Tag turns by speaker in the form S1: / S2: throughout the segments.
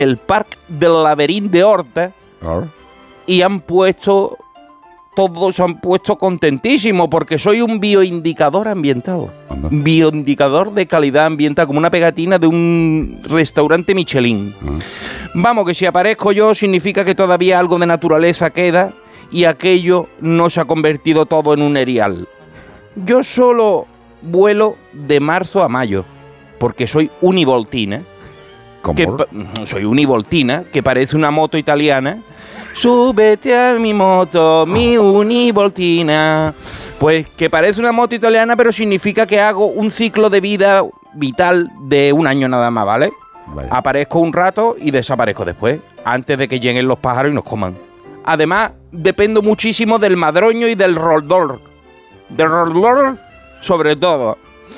S1: el Parque del Laberinto de Horta y todos se han puesto contentísimos porque soy un bioindicador ambiental.
S2: Anda.
S1: Bioindicador de calidad ambiental, como una pegatina de un restaurante Michelin. Vamos, que si aparezco yo significa que todavía algo de naturaleza queda y aquello no se ha convertido todo en un erial. Yo solo vuelo de marzo a mayo, porque soy univoltina.
S2: ¿Cómo?
S1: Soy univoltina, que parece una moto italiana. Súbete a mi moto, mi univoltina. Pues que parece una moto italiana, pero significa que hago un ciclo de vida vital de un año nada más, ¿vale?
S2: Vaya.
S1: Aparezco un rato y desaparezco después, antes de que lleguen los pájaros y nos coman. Además, dependo muchísimo del madroño y del roldor. Del roldor, sobre todo.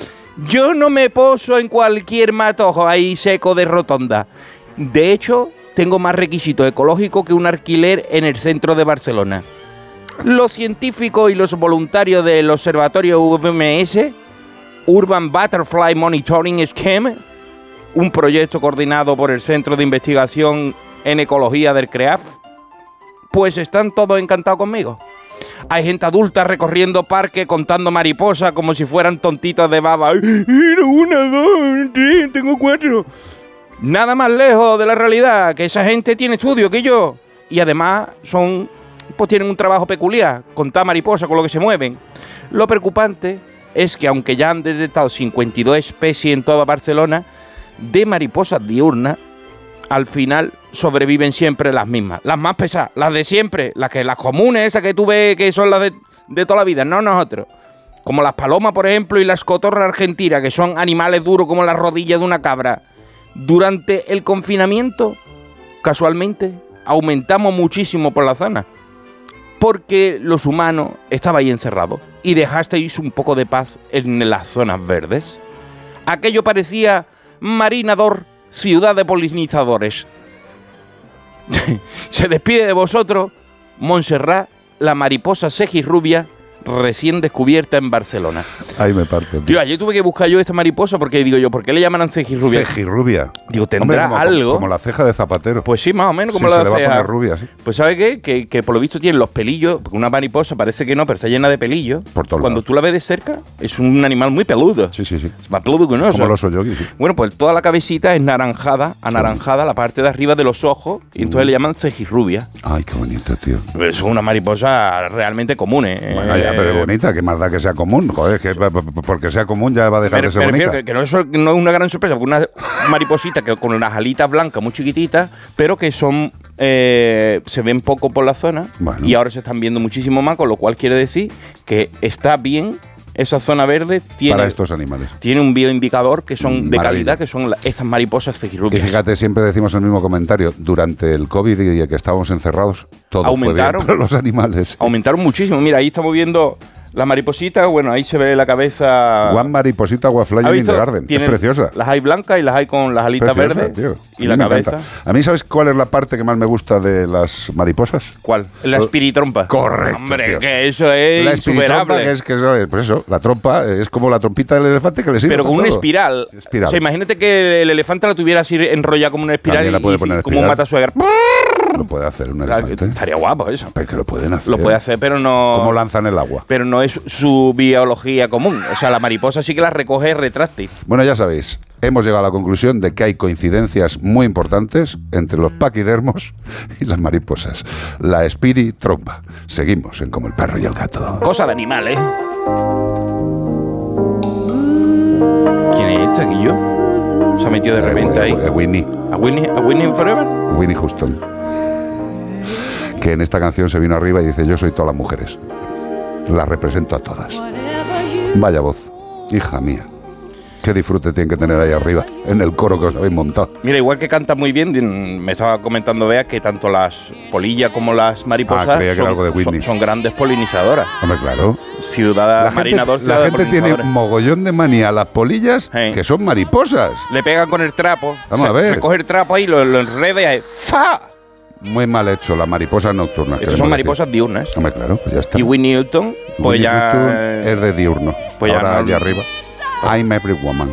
S1: Yo no me poso en cualquier matojo ahí seco de rotonda. De hecho, tengo más requisitos ecológicos que un alquiler en el centro de Barcelona. Los científicos y los voluntarios del observatorio UMS, Urban Butterfly Monitoring Scheme, un proyecto coordinado por el Centro de Investigación en Ecología del CREAF, pues están todos encantados conmigo. Hay gente adulta recorriendo parques contando mariposas como si fueran tontitos de baba. ¡Mira, 1, 2, 3, tengo 4! Nada más lejos de la realidad, que esa gente tiene estudio que yo. Y además tienen un trabajo peculiar, contar mariposas con lo que se mueven. Lo preocupante es que aunque ya han detectado 52 especies en toda Barcelona de mariposas diurnas, al final sobreviven siempre las mismas. Las más pesadas, las de siempre, las comunes, esas que tú ves que son las de toda la vida, no nosotros. Como las palomas, por ejemplo, y las cotorras argentinas, que son animales duros como las rodillas de una cabra. Durante el confinamiento, casualmente, aumentamos muchísimo por la zona. Porque los humanos estabais encerrados y dejasteis un poco de paz en las zonas verdes. Aquello parecía Marinador, ciudad de polinizadores. Se despide de vosotros Montserrat, la mariposa cejirrubia, recién descubierta en Barcelona.
S2: Ahí me parte.
S1: Tío, ayer tuve que buscar yo esta mariposa porque digo yo, ¿por qué le llaman cejirrubia?
S2: Cejirrubia.
S1: Digo, ¿tendrá algo?
S2: Como la ceja de Zapatero.
S1: Pues sí, más o menos como
S2: sí,
S1: la
S2: se le va
S1: ceja.
S2: a poner rubia, sí.
S1: Pues ¿sabe qué? Que por lo visto tiene los pelillos, porque una mariposa parece que no, pero está llena de pelillos.
S2: Por todos
S1: Cuando
S2: lados.
S1: tú la ves de cerca, es un animal muy peludo.
S2: Sí, sí, sí.
S1: Es más peludo que un oso.
S2: Como el oso yogi, sí.
S1: Bueno, pues toda la cabecita es anaranjada, la parte de arriba de los ojos, y entonces le llaman cejirrubia.
S2: Ay, qué bonito, tío.
S1: Pero son una mariposa realmente comunes.
S2: Bueno, ya, pero es bonita, que más da que sea común. Joder, que porque sea común ya va a dejar de ser bonita.
S1: Que no es una gran sorpresa, porque una mariposita que con unas alitas blancas muy chiquititas, pero que son se ven poco por la zona,
S2: bueno,
S1: y ahora se están viendo muchísimo más, con lo cual quiere decir que está bien. Esa zona verde
S2: para estos animales
S1: tiene un bioindicador que son de
S2: maravilla,
S1: calidad, que son estas mariposas cejirrubias.
S2: Y fíjate, siempre decimos el mismo comentario, durante el COVID y el que estábamos encerrados, todo
S1: aumentaron,
S2: fue bien para los animales.
S1: Aumentaron muchísimo. Mira, ahí estamos viendo la mariposita, bueno, ahí se ve la cabeza.
S2: One mariposita flying in the garden. Es preciosa.
S1: Las hay blancas y las hay con las alitas
S2: preciosa,
S1: verdes.
S2: Tío.
S1: Y la cabeza.
S2: A mí, ¿sabes cuál es la parte que más me gusta de las mariposas?
S1: ¿Cuál? La espiritrompa.
S2: Correcto.
S1: Hombre,
S2: tío.
S1: que eso es
S2: la
S1: insuperable.
S2: Que eso es, pues eso, la trompa es como la trompita del elefante que le sirve.
S1: Pero con una
S2: todo.
S1: espiral.
S2: Espiral.
S1: O sea, imagínate que el elefante la tuviera así enrollada como una espiral.
S2: También la puede
S1: y
S2: poner
S1: como un matasuegra.
S2: Lo puede hacer un elefante.
S1: Estaría guapo eso.
S2: Pero que lo pueden hacer.
S1: Lo puede hacer, pero no.
S2: Como lanzan el agua.
S1: Pero no es su biología común. O sea, la mariposa sí que la recoge retráctil.
S2: Bueno, ya sabéis, hemos llegado a la conclusión de que hay coincidencias muy importantes entre los paquidermos y las mariposas. La espiritrompa. Seguimos en Como el perro y el gato.
S1: Cosa de animal, ¿eh? ¿Quién es este, Guillo? Se ha metido de repente ahí.
S2: Winnie.
S1: ¿A Winnie Forever?
S2: Winnie Houston. Que en esta canción se vino arriba y dice: yo soy todas las mujeres. Las represento a todas. Vaya voz, hija mía. Qué disfrute tienen que tener ahí arriba, en el coro que os habéis montado.
S1: Mira, igual que canta muy bien, me estaba comentando Bea que tanto las polillas como las mariposas
S2: creía que era algo de Whitney.
S1: son grandes polinizadoras.
S2: Hombre, claro.
S1: Ciudad Marinador.
S2: La gente tiene mogollón de manía a las polillas, que son mariposas.
S1: Le pegan con el trapo.
S2: Vamos a ver.
S1: Recoge el trapo ahí, lo enreda y ¡fa!
S2: Muy mal hecho, las mariposas nocturnas.
S1: Estas son mariposas diurnas.
S2: Hombre, claro, pues ya está.
S1: Y Winnie Houston, pues
S2: Winnie
S1: ya...
S2: Houston es de diurno.
S1: Pues
S2: ahora
S1: ya no,
S2: allá arriba. I'm every woman.